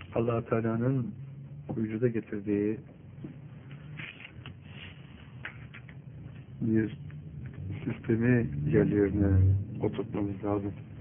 Allah Teala'nın vücuda getirdiği bir sistemi yerlerine oturtmamız lazım.